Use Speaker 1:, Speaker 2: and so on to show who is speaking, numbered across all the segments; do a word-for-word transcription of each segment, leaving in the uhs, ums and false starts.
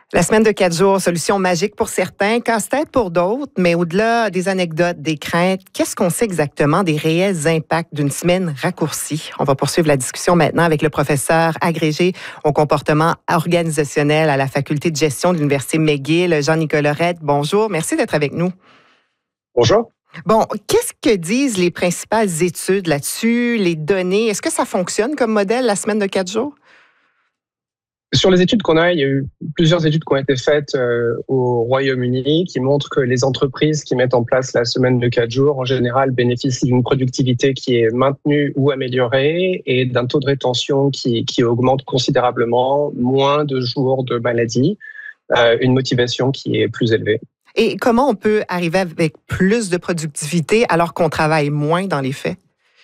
Speaker 1: La semaine de quatre jours, solution magique pour certains, casse-tête pour d'autres, mais au-delà des anecdotes, des craintes, qu'est-ce qu'on sait exactement des réels impacts d'une semaine raccourcie? On va poursuivre la discussion maintenant avec le professeur agrégé au comportement organisationnel à la faculté de gestion de l'Université McGill, Jean-Nicolas Redd. Bonjour, merci d'être avec nous.
Speaker 2: Bonjour.
Speaker 1: Bon, qu'est-ce que disent les principales études là-dessus, les données? Est-ce que ça fonctionne comme modèle, la semaine de quatre jours?
Speaker 2: Sur les études qu'on a, il y a eu plusieurs études qui ont été faites euh, au Royaume-Uni qui montrent que les entreprises qui mettent en place la semaine de quatre jours, en général, bénéficient d'une productivité qui est maintenue ou améliorée et d'un taux de rétention qui, qui augmente considérablement, moins de jours de maladie, euh, une motivation qui est plus élevée.
Speaker 1: Et comment on peut arriver avec plus de productivité alors qu'on travaille moins dans les faits?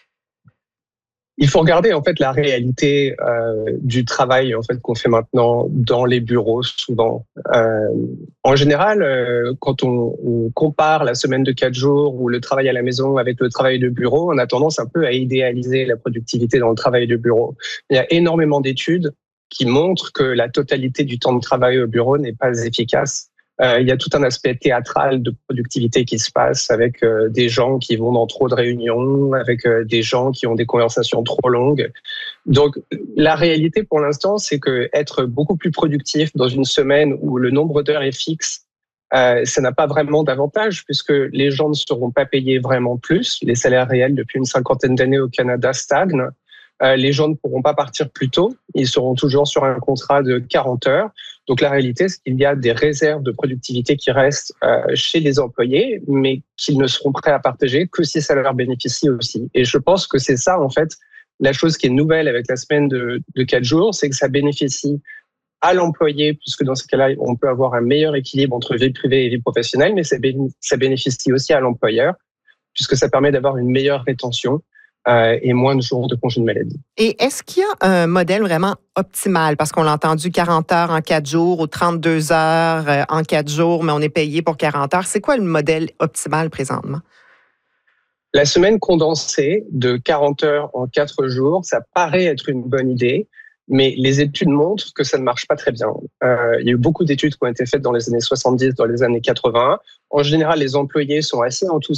Speaker 2: Il faut regarder en fait la réalité euh, du travail en fait qu'on fait maintenant dans les bureaux souvent. Euh, en général, euh, quand on, on compare la semaine de quatre jours ou le travail à la maison avec le travail de bureau, on a tendance un peu à idéaliser la productivité dans le travail de bureau. Il y a énormément d'études qui montrent que la totalité du temps de travail au bureau n'est pas efficace. Euh, il y a tout un aspect théâtral de productivité qui se passe avec euh, des gens qui vont dans trop de réunions, avec euh, des gens qui ont des conversations trop longues. Donc, la réalité pour l'instant, c'est que être beaucoup plus productif dans une semaine où le nombre d'heures est fixe, euh, ça n'a pas vraiment d'avantage puisque les gens ne seront pas payés vraiment plus. Les salaires réels depuis une cinquantaine d'années au Canada stagnent. Euh, les gens ne pourront pas partir plus tôt. Ils seront toujours sur un contrat de quarante heures. Donc la réalité, c'est qu'il y a des réserves de productivité qui restent euh, chez les employés, mais qu'ils ne seront prêts à partager que si ça leur bénéficie aussi. Et je pense que c'est ça, en fait, la chose qui est nouvelle avec la semaine de, de quatre jours, c'est que ça bénéficie à l'employé, puisque dans ce cas-là, on peut avoir un meilleur équilibre entre vie privée et vie professionnelle, mais ça bénéficie aussi à l'employeur, puisque ça permet d'avoir une meilleure rétention. Euh, et moins de jours de congé de maladie.
Speaker 1: Et est-ce qu'il y a un modèle vraiment optimal? Parce qu'on l'a entendu quarante heures en quatre jours ou trente-deux heures en quatre jours, mais on est payé pour quarante heures. C'est quoi le modèle optimal présentement?
Speaker 2: La semaine condensée de quarante heures en quatre jours, ça paraît être une bonne idée, mais les études montrent que ça ne marche pas très bien. Euh, il y a eu beaucoup d'études qui ont été faites dans les années soixante-dix, dans les années quatre-vingts. En général, les employés sont assez enthousiastes